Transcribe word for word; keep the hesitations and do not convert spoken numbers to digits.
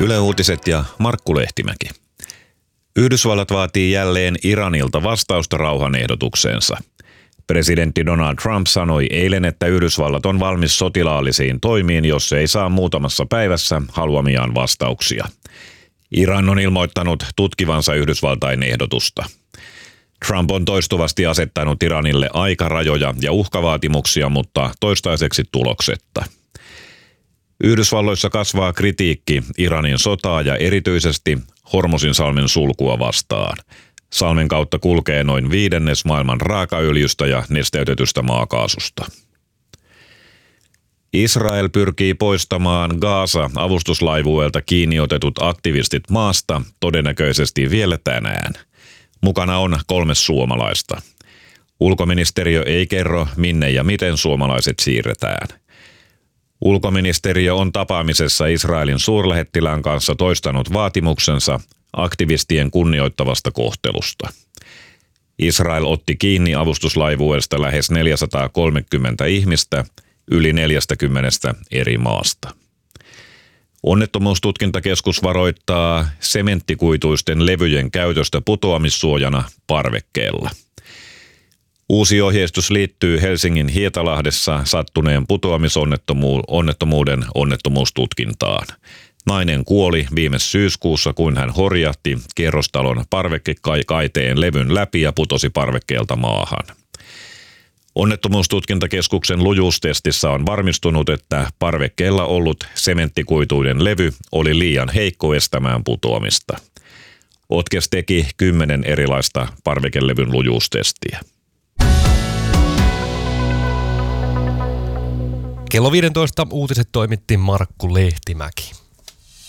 Yle Uutiset ja Markku Lehtimäki. Yhdysvallat vaatii jälleen Iranilta vastausta rauhanehdotukseensa. Presidentti Donald Trump sanoi eilen, että Yhdysvallat on valmis sotilaallisiin toimiin, jos se ei saa muutamassa päivässä haluamiaan vastauksia. Iran on ilmoittanut tutkivansa Yhdysvaltain ehdotusta. Trump on toistuvasti asettanut Iranille aikarajoja ja uhkavaatimuksia, mutta toistaiseksi tuloksetta. Yhdysvalloissa kasvaa kritiikki Iranin sotaa ja erityisesti Hormuzinsalmen sulkua vastaan. Salmen kautta kulkee noin viidennes maailman raakaöljystä ja nesteytetystä maakaasusta. Israel pyrkii poistamaan Gaza-avustuslaivueelta kiinni otetut aktivistit maasta todennäköisesti vielä tänään. Mukana on kolme suomalaista. Ulkoministeriö ei kerro, minne ja miten suomalaiset siirretään. Ulkoministeriö on tapaamisessa Israelin suurlähettilään kanssa toistanut vaatimuksensa aktivistien kunnioittavasta kohtelusta. Israel otti kiinni avustuslaivueesta lähes neljäsataakolmekymmentä ihmistä yli neljästäkymmenestä eri maasta. Onnettomuustutkintakeskus varoittaa sementtikuituisten levyjen käytöstä putoamissuojana parvekkeella. Uusi ohjeistus liittyy Helsingin Hietalahdessa sattuneen putoamisonnettomuuden onnettomuustutkintaan. Nainen kuoli viime syyskuussa, kun hän horjahti kerrostalon parvekkekaiteen levyn läpi ja putosi parvekkeelta maahan. Onnettomuustutkintakeskuksen lujuustestissä on varmistunut, että parvekkeella ollut sementtikuituiden levy oli liian heikko estämään putoamista. Otkes teki kymmenen erilaista parvekelevyn lujuustestiä. Kello viisitoista uutiset toimitti Markku Lehtimäki.